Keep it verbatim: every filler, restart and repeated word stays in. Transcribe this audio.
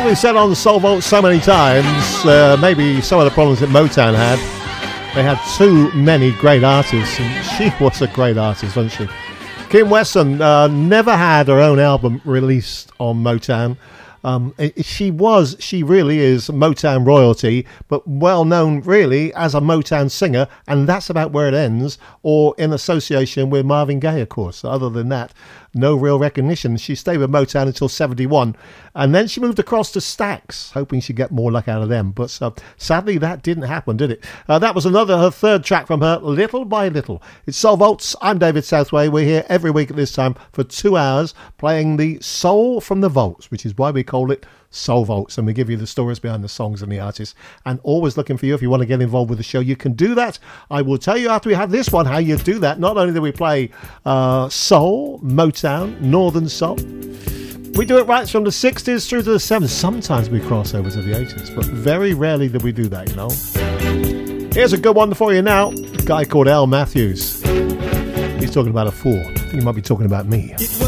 we've said on Soul Vault so many times, uh, maybe some of the problems that Motown had, they had too many great artists, and she was a great artist, wasn't she? Kim Weston uh, never had her own album released on Motown. Um, it, she was, she really is Motown royalty, but well known really as a Motown singer, and that's about where it ends, or in association with Marvin Gaye, of course. Other than that, no real recognition. She stayed with Motown until seventy-one, and then she moved across to Stax, hoping she'd get more luck out of them. But uh, sadly, that didn't happen, did it? Uh, that was another, her third track from her, Little by Little. It's Soul Vaults. I'm David Southway. We're here every week at this time for two hours playing the soul from the vaults, which is why we call it Soul Vaults, and we give you the stories behind the songs and the artists, and always looking for you if you want to get involved with the show. You can do that. I will tell you after we have this one how you do that. Not only do we play uh, soul, Motown, Northern Soul, we do it right from the sixties through to the seventies. Sometimes we cross over to the eighties, but very rarely do we do that, you know. Here's a good one for you now. A guy called Al Matthews. He's talking about a fool. I think he might be talking about me.